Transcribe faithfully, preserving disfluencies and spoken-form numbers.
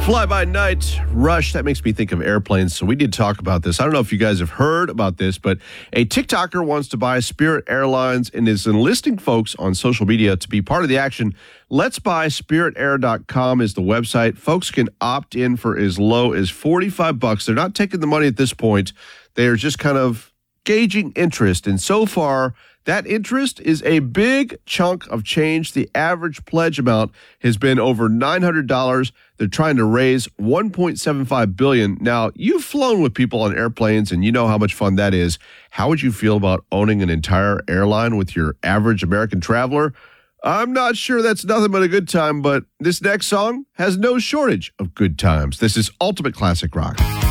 Fly by night, Rush, that makes me think of airplanes, so we need to talk about this. I don't know if you guys have heard about this, but a TikToker wants to buy Spirit Airlines and is enlisting folks on social media to be part of the action. Let's buy spirit air dot com is the website. Folks can opt in for as low as forty-five bucks. They're not taking the money at this point. They're just kind of gauging interest, and so far, that interest is a big chunk of change. The average pledge amount has been over nine hundred dollars. They're trying to raise one point seven five billion dollars. Now, you've flown with people on airplanes, and you know how much fun that is. How would you feel about owning an entire airline with your average American traveler? I'm not sure that's nothing but a good time, but this next song has no shortage of good times. This is Ultimate Classic Rock.